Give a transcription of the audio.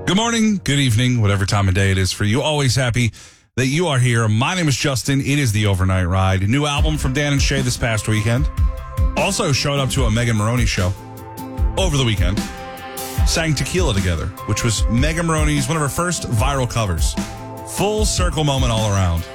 Good morning, good evening, whatever time of day it is for you. Always happy that you are here. My name is Justin. It is The Overnight Ride. A new album from Dan and Shay this past weekend. Also showed up to a Megan Maroney show over the weekend. Sang Tequila together, which was Megan Maroney's one of her first viral covers. Full circle moment all around.